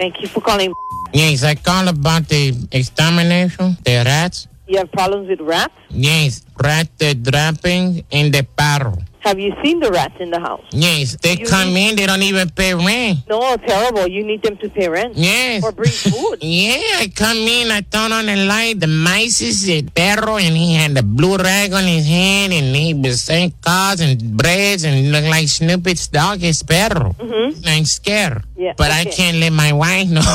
Thank you for calling. Yes, I call about the extermination, the rats. You have problems with rats? Yes, rat dropping in the barrel. Have you seen the rats in the house? Yes, they come in, they don't even pay rent. No, terrible. You need them to pay rent. Yes. Or bring food. Yeah, I come in, I turn on the light, the mice is a perro, and he had the blue rag on his head, and he was saying cars and breads, and look like Snoopy's dog is perro. Mm-hmm. I'm scared. Yeah, but I can't let my wife know.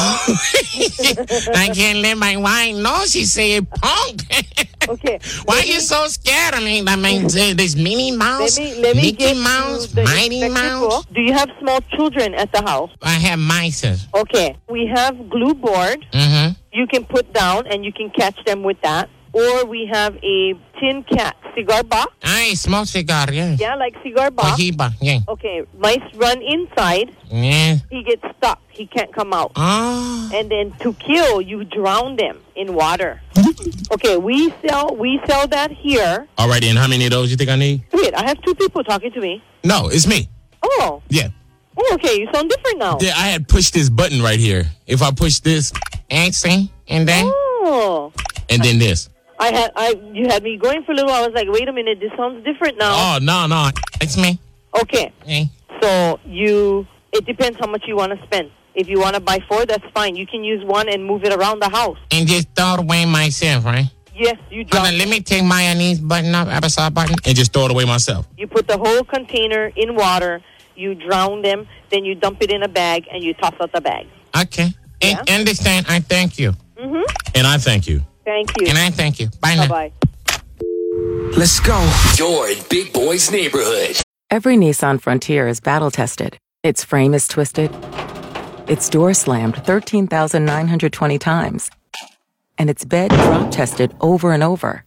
I can't let my wife know. She say, punk. Okay. Why are you so scared? I mean, there's Minnie Mouse, let me Mickey Mouse, Mighty Mouse. Do you have small children at the house? I have mice. Okay. We have glue board. Mm-hmm. You can put down and you can catch them with that. Or we have a tin cat cigar box. I smoke cigar, yeah. Yeah, like cigar box. Cohiba, yeah. Okay. Mice run inside. Yeah. He gets stuck. He can't come out. Oh. And then to kill, you drown them in water. Okay, we sell that here. All right, and how many of those you think I need? Wait, I have two people talking to me. No, it's me. Oh. Yeah. Oh, okay, you sound different now. Yeah, I had pushed this button right here. If I push this, Accent, and then? Oh. and then this. You had me going for a little while. I was like, wait a minute, this sounds different now. Oh, no. It's me. Okay. Hey. So it depends how much you want to spend. If you want to buy 4, that's fine. You can use 1 and move it around the house. And just throw it away myself, right? Yes, you drop Hold on, let me take my anise button up, episode button. And just throw it away myself. You put the whole container in water, you drown them, then you dump it in a bag, and you toss out the bag. Okay. Yeah. Understand, I thank you. Mm-hmm. And I thank you. Thank you. And I thank you. Bye now. Bye-bye. Let's go. You're in Big Boy's neighborhood. Every Nissan Frontier is battle-tested. Its frame is twisted. Its door slammed 13,920 times. And its bed drop-tested over and over.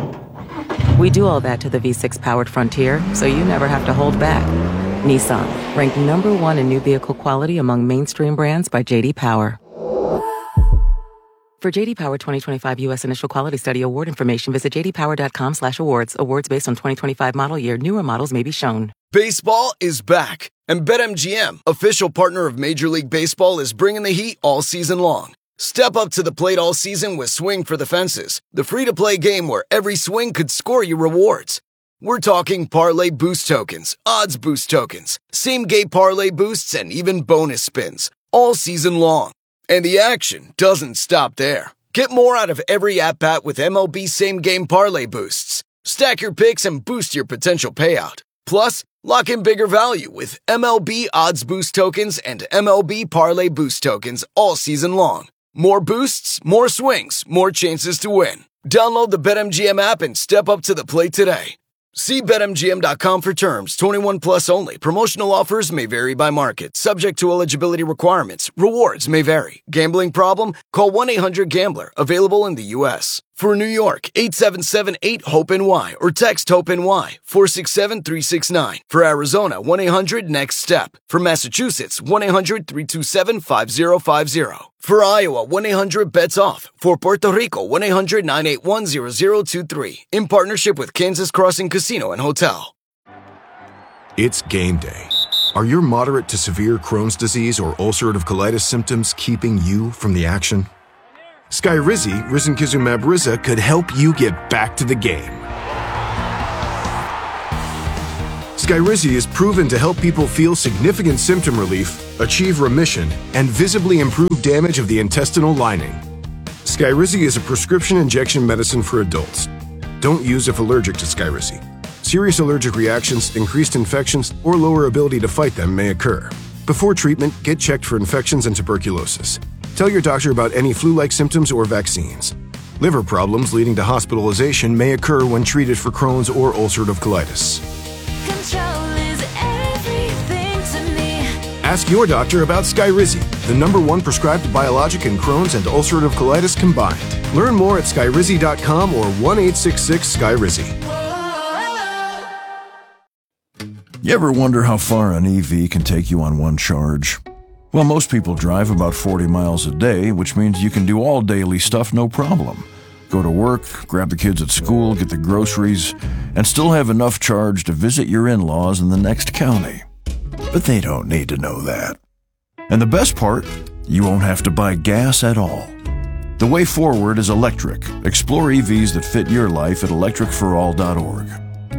We do all that to the V6-powered Frontier, so you never have to hold back. Nissan, ranked number 1 in new vehicle quality among mainstream brands by J.D. Power. For J.D. Power 2025 U.S. Initial Quality Study award information, visit jdpower.com/awards. Awards based on 2025 model year. Newer models may be shown. Baseball is back, and BetMGM, official partner of Major League Baseball, is bringing the heat all season long. Step up to the plate all season with Swing for the Fences, the free-to-play game where every swing could score you rewards. We're talking parlay boost tokens, odds boost tokens, same-game parlay boosts, and even bonus spins, all season long. And the action doesn't stop there. Get more out of every at-bat with MLB same-game parlay boosts. Stack your picks and boost your potential payout. Plus, lock in bigger value with MLB odds boost tokens and MLB parlay boost tokens all season long. More boosts, more swings, more chances to win. Download the BetMGM app and step up to the plate today. See BetMGM.com for terms. 21 plus only. Promotional offers may vary by market. Subject to eligibility requirements. Rewards may vary. Gambling problem? Call 1-800-GAMBLER. Available in the U.S. For New York, 877-8-HOPE-NY or text HOPE-NY 467-369. For Arizona, 1-800-NEXT-STEP. For Massachusetts, 1-800-327-5050. For Iowa, 1-800-BETS-OFF. For Puerto Rico, 1-800-981-0023. In partnership with Kansas Crossing Casino and Hotel. It's game day. Are your moderate to severe Crohn's disease or ulcerative colitis symptoms keeping you from the action? Skyrizi, risankizumab Riza, could help you get back to the game. Skyrizi is proven to help people feel significant symptom relief, achieve remission, and visibly improve damage of the intestinal lining. Skyrizi is a prescription injection medicine for adults. Don't use if allergic to Skyrizi. Serious allergic reactions, increased infections, or lower ability to fight them may occur. Before treatment, get checked for infections and tuberculosis. Tell your doctor about any flu-like symptoms or vaccines. Liver problems leading to hospitalization may occur when treated for Crohn's or ulcerative colitis. Control is everything to me. Ask your doctor about Skyrizi, the #1 prescribed biologic in Crohn's and ulcerative colitis combined. Learn more at skyrizi.com or 1-866-SKYRIZI. You ever wonder how far an EV can take you on one charge? Well, most people drive about 40 miles a day, which means you can do all daily stuff no problem. Go to work, grab the kids at school, get the groceries, and still have enough charge to visit your in-laws in the next county. But they don't need to know that. And the best part, You won't have to buy gas at all. The way forward is electric. Explore EVs that fit your life at electricforall.org.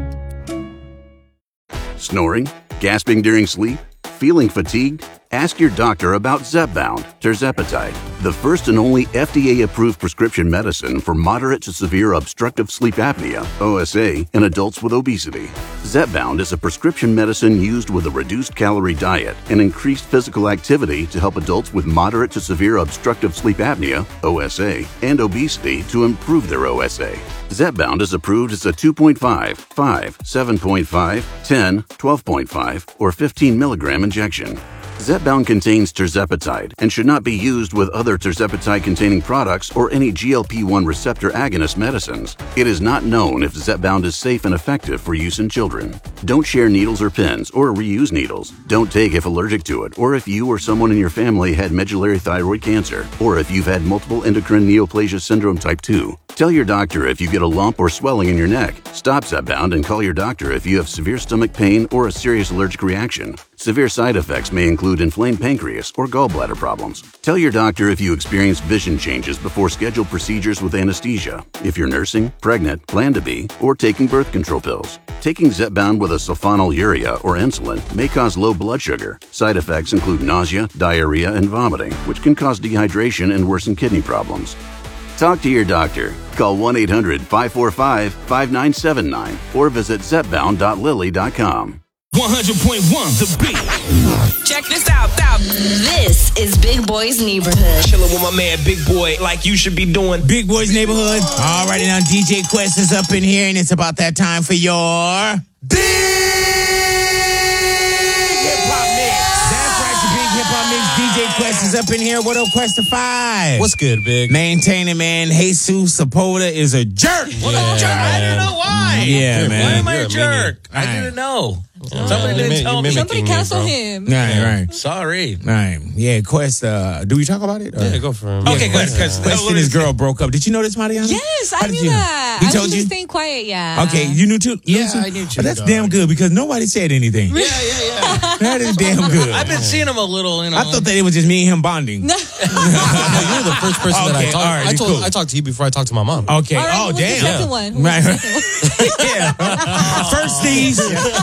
Snoring? Gasping during sleep? Feeling fatigued? Ask your doctor about Zepbound, tirzepatide, the first and only FDA-approved prescription medicine for moderate to severe obstructive sleep apnea, OSA, in adults with obesity. Zepbound is a prescription medicine used with a reduced calorie diet and increased physical activity to help adults with moderate to severe obstructive sleep apnea, OSA, and obesity to improve their OSA. Zepbound is approved as a 2.5, 5, 7.5, 10, 12.5, or 15 milligram injection. Zepbound contains tirzepatide and should not be used with other tirzepatide-containing products or any GLP-1 receptor agonist medicines. It is not known if Zepbound is safe and effective for use in children. Don't share needles or pens or reuse needles. Don't take if allergic to it or if you or someone in your family had medullary thyroid cancer or if you've had multiple endocrine neoplasia syndrome type 2. Tell your doctor if you get a lump or swelling in your neck. Stop Zepbound and call your doctor if you have severe stomach pain or a serious allergic reaction. Severe side effects may include inflamed pancreas or gallbladder problems. Tell your doctor if you experience vision changes before scheduled procedures with anesthesia, if you're nursing, pregnant, plan to be, or taking birth control pills. Taking Zepbound with a sulfonylurea or insulin may cause low blood sugar. Side effects include nausea, diarrhea, and vomiting, which can cause dehydration and worsen kidney problems. Talk to your doctor. Call 1-800-545-5979 or visit Zepbound.lily.com. 100.1 The Beat. Check this out. This is Big Boy's Neighborhood. Chilling with my man Big Boy like you should be doing. Big Boy's Neighborhood. All right, now DJ Quest is up in here, and it's about that time for your Big Hip Hop Mix. That's right, your Big Hip Hop Mix. DJ Quest is up in here. What up, Quest to 5? What's good, Big? Maintaining, man. Jesus Sepulveda is a jerk. What a jerk. I don't know why. Yeah, man. Why am I a jerk? I didn't know. Somebody didn't tell me. Somebody cancel him. Right. Sorry. Right. Yeah, Quest, do we talk about it? Or? Yeah, go for him. Okay, Quest and his girl broke up. Did you know this, Mariana? Yes, I knew that. He I told was you? just staying quiet, yeah. Okay, you knew too? Yeah, I knew too. Oh, that's damn good because nobody said anything. Yeah. That is damn good. I've been seeing him a little, I thought that it was just me and him bonding. You're the first person that I talked to. I talked to you before I talked to my mom. Okay. Right, damn. The second one. Right. Yeah. First these.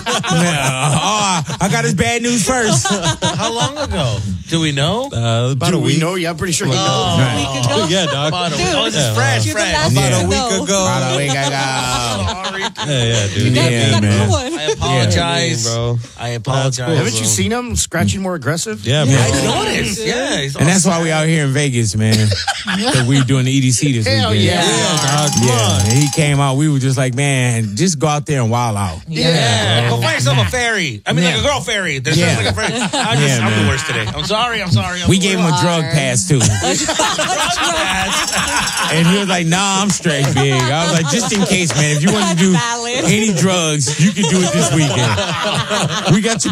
I got his bad news first. How long ago? Do we know? About a week. Yeah, I'm pretty sure he knows. A week ago? Yeah, dog. Dude, this is fresh. About a week ago. Sorry. Yeah, dude. Yeah, man. I apologize, bro. I apologize. Haven't you seen him scratching more aggressive? Yeah, man. I noticed. Yeah. And that's why we out here in Vegas, man. Because we doing the EDC this Hell weekend. yeah. Dog. Come on. And he came out. We were just like, man, just go out there and wild out. Yeah. Go find yourself a ferry. I mean, like a girl ferry. There's just like a ferry. I'm the worst today. I'm sorry. We gave him a drug pass, too. And he was like, nah, I'm straight, Big. I was like, just in case, man, if you want to do any drugs, you can do it this weekend. We got you